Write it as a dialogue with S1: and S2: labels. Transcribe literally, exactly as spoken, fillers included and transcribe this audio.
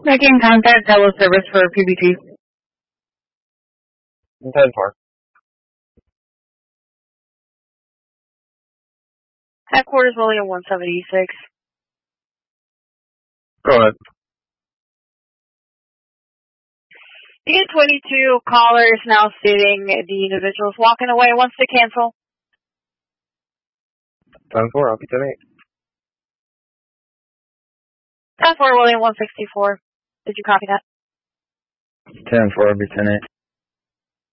S1: Making contact, hello service for P B T.
S2: ten four.
S3: Headquarters William one seventy-six.
S2: Go ahead.
S3: D twenty-two caller is now stating the individual's walking away, wants to cancel.
S2: ten four, I'll be ten eight.
S3: ten four William one sixty-four. Did you copy that?
S4: ten four, I'll be ten eight.